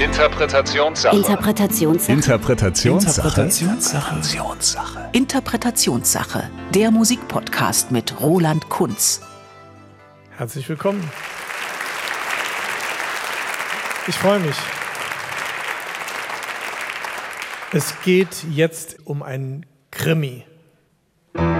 Interpretationssache. Interpretationssache. Der Musikpodcast mit Roland Kunz. Herzlich willkommen. Ich freue mich. Es geht jetzt um einen Krimi.